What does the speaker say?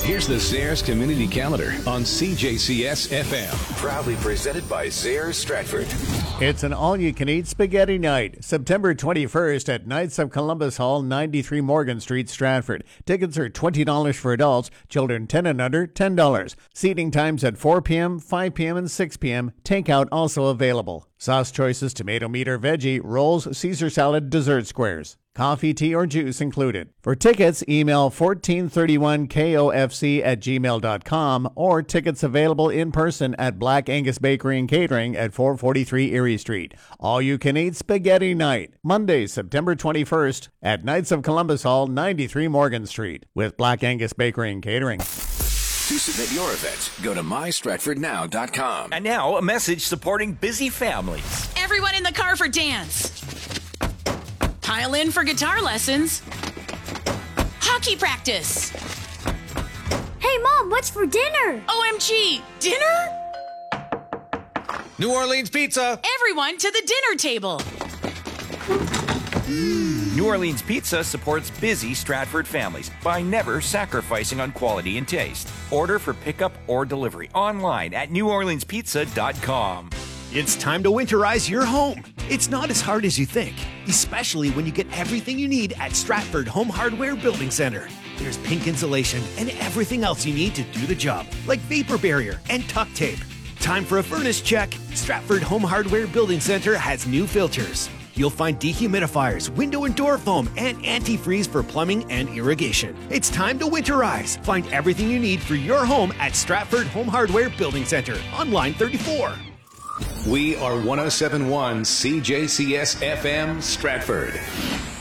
Here's the Zehrs Community Calendar on CJCS FM. Proudly presented by Zehrs Stratford. It's an all-you-can-eat spaghetti night, September 21st at Knights of Columbus Hall, 93 Morgan Street, Stratford. Tickets are $20 for adults, children 10 and under, $10. Seating times at 4 p.m., 5 p.m., and 6 p.m. Takeout also available. Sauce choices, tomato, meat, or veggie, rolls, Caesar salad, dessert squares. Coffee, tea, or juice included. For tickets, email 1431kofc@gmail.com or tickets available in person at Black Angus Bakery and Catering at 443 Erie Street. All-you-can-eat spaghetti night, Monday, September 21st at Knights of Columbus Hall, 93 Morgan Street with Black Angus Bakery and Catering. To submit your event, go to mystratfordnow.com. And now, a message supporting busy families. Everyone in the car for dance. Pile in for guitar lessons. Hockey practice. Hey, Mom, what's for dinner? OMG, dinner? New Orleans pizza. Everyone to the dinner table. New Orleans Pizza supports busy Stratford families by never sacrificing on quality and taste. Order for pickup or delivery online at neworleanspizza.com. It's time to winterize your home. It's not as hard as you think, especially when you get everything you need at Stratford Home Hardware Building Center. There's pink insulation and everything else you need to do the job, like vapor barrier and tuck tape. Time for a furnace check. Stratford Home Hardware Building Center has new filters. You'll find dehumidifiers, window and door foam, and antifreeze for plumbing and irrigation. It's time to winterize. Find everything you need for your home at Stratford Home Hardware Building Center on line 34. We are 107.1 CJCS FM Stratford.